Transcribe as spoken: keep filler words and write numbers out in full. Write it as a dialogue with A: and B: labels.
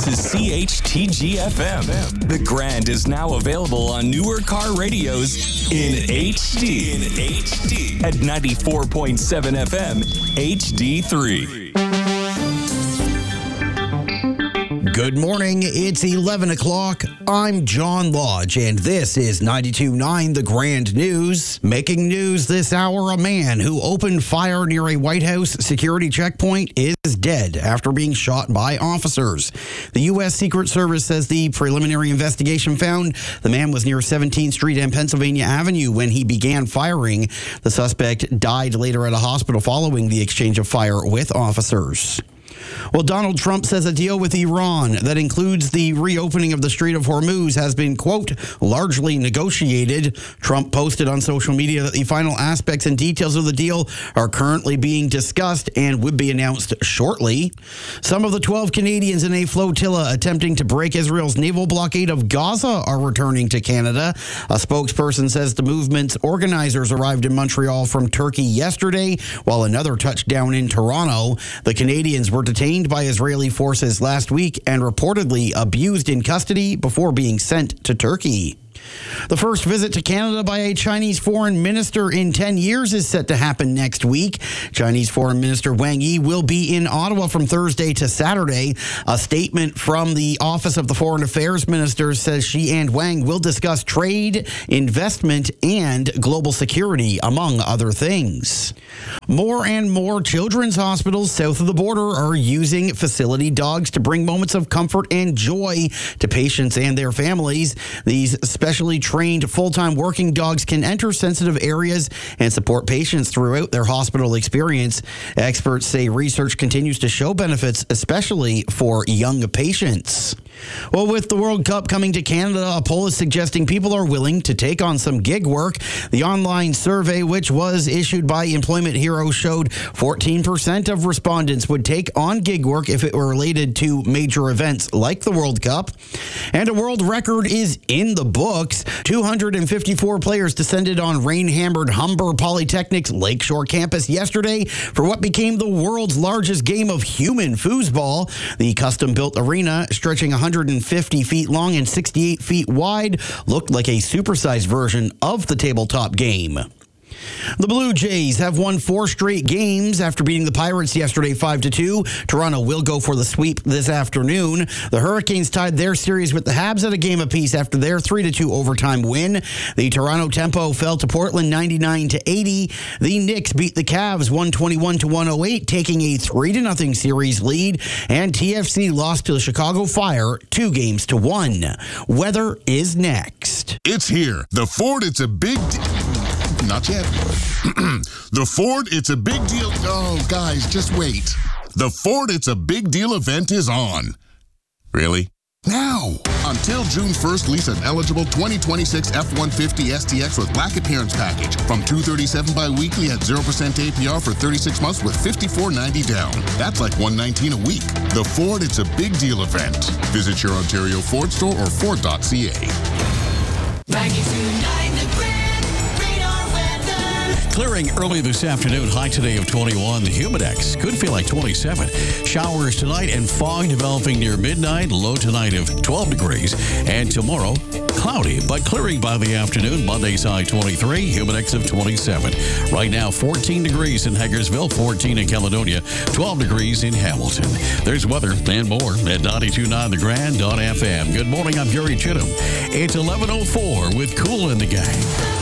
A: This is C H T G F M. The Grand is now available on newer car radios in H D. In H D. At ninety-four point seven F M, H D three.
B: Good morning. It's eleven o'clock. I'm John Lodge, and this is ninety-two point nine The Grand News. Making news this hour, a man who opened fire near a White House security checkpoint is dead after being shot by officers. The U S Secret Service says the preliminary investigation found the man was near seventeenth Street and Pennsylvania Avenue when he began firing. The suspect died later at a hospital following the exchange of fire with officers. Well, Donald Trump says a deal with Iran that includes the reopening of the Strait of Hormuz has been, quote, largely negotiated. Trump posted on social media that the final aspects and details of the deal are currently being discussed and would be announced shortly. Some of the twelve Canadians in a flotilla attempting to break Israel's naval blockade of Gaza are returning to Canada. A spokesperson says the movement's organizers arrived in Montreal from Turkey yesterday, while another touched down in Toronto. The Canadians were detained by Israeli forces last week and reportedly abused in custody before being sent to Turkey. The first visit to Canada by a Chinese foreign minister in ten years is set to happen next week. Chinese Foreign Minister Wang Yi will be in Ottawa from Thursday to Saturday. A statement from the Office of the Foreign Affairs Minister says she and Wang will discuss trade, investment, and global security, among other things. More and more children's hospitals south of the border are using facility dogs to bring moments of comfort and joy to patients and their families. These specially trained full-time working dogs can enter sensitive areas and support patients throughout their hospital experience. Experts say research continues to show benefits, especially for young patients. Well, with the World Cup coming to Canada, a poll is suggesting people are willing to take on some gig work. The online survey, which was issued by Employment Hero, showed fourteen percent of respondents would take on gig work if it were related to major events like the World Cup. And a world record is in the books. two hundred fifty-four players descended on rain-hammered Humber Polytechnic's Lakeshore campus yesterday for what became the world's largest game of human foosball. The custom-built arena, stretching one hundred fifty feet long and sixty-eight feet wide, looked like a supersized version of the tabletop game. The Blue Jays have won four straight games after beating the Pirates yesterday five to two. Toronto will go for the sweep this afternoon. The Hurricanes tied their series with the Habs at a game apiece after their three to two overtime win. The Toronto Tempo fell to Portland ninety-nine to eighty. The Knicks beat the Cavs one twenty-one to one oh eight, taking a three to nothing series lead. And T F C lost to the Chicago Fire two games to one. Weather is next.
C: It's here. The Ford, it's a big... D- Not yet. The Ford, it's a big deal. Oh, guys, just wait. The Ford, it's a big deal event is on. Really? Now. Until June first, lease an eligible twenty twenty-six F one fifty S T X with black appearance package from two hundred thirty-seven dollars bi-weekly at zero percent A P R for thirty-six months with fifty-four ninety down. That's like one nineteen a week. The Ford, it's a big deal event. Visit your Ontario Ford store or Ford dot C A.
D: ninety-two point nine The Grand.
E: Clearing early this afternoon, high today of twenty-one. The Humidex could feel like twenty-seven. Showers tonight and fog developing near midnight. Low tonight of twelve degrees. And tomorrow, cloudy, but clearing by the afternoon. Monday's high twenty-three, Humidex of twenty-seven. Right now, fourteen degrees in Hagersville, fourteen in Caledonia, twelve degrees in Hamilton. There's weather and more at ninety-two point nine The Grand dot F M. Good morning, I'm Gary Chittum. It's eleven oh four with Cool in the Gang.